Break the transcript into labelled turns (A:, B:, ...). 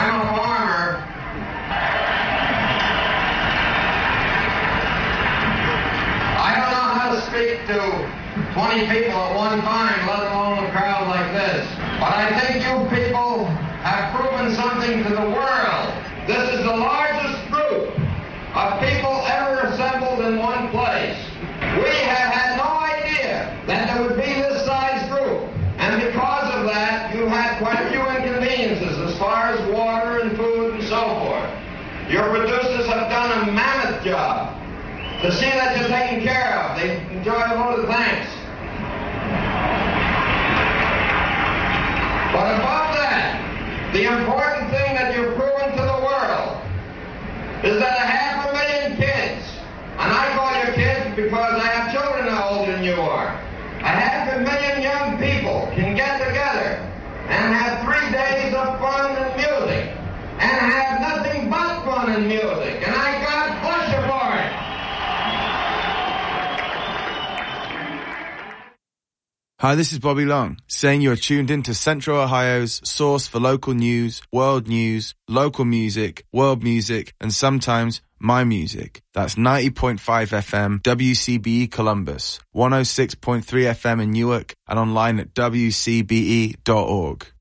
A: I'm a farmer. I don't know how to speak to 20 people at one time, let alone a crowd like this. But I think you people have proven something to the world. This is the largest group of people ever assembled in one place. We have had no idea that there would be this size group. And because of that, you had quite a few inconveniences as far as water and food and so forth. Your producers have done a mammoth job to see that you're taken care of. They enjoy a vote of thanks. But above that, the important thing that you've proven to the world is that 500,000 kids, and I call you kids because I have children older than you are, 500,000 young people can get together and have 3 days of fun and music, and have nothing but fun and music, and I God bless you for it.
B: Hi, this is Bobby Long, saying you're tuned in to Central Ohio's source for local news, world news, local music, world music, and sometimes my music. That's 90.5 FM WCBE Columbus, 106.3 FM in Newark, and online at WCBE.org.